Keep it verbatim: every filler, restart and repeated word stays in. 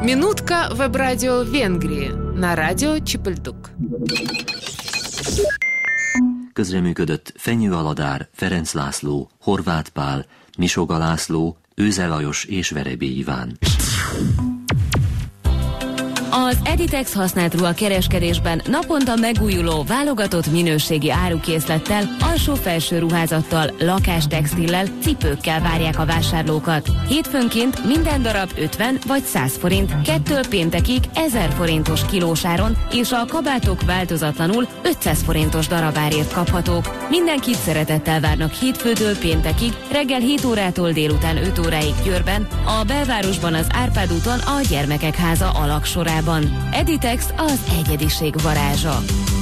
Минутка веб-радио Венгрии на радио Csipulduk. Közreműködött Fenyő Aladár, Ferenc László, Horváth Pál, Misoga László, Őze Lajos és Verebély Iván. Az Editex használt ruhakereskedésben naponta megújuló, válogatott minőségi árukészlettel, alsó-felső ruházattal, lakástextillel, cipőkkel várják a vásárlókat. Hétfőnként minden darab ötven vagy száz forint, kettől péntekig ezer forintos kilósáron, és a kabátok változatlanul ötszáz forintos darabárért kaphatók. Mindenkit szeretettel várnak hétfőtől péntekig, reggel hét órától délután öt óráig Győrben, a belvárosban az Árpád úton a Gyermekek Háza alagsorában. Editex az egyediség varázsa.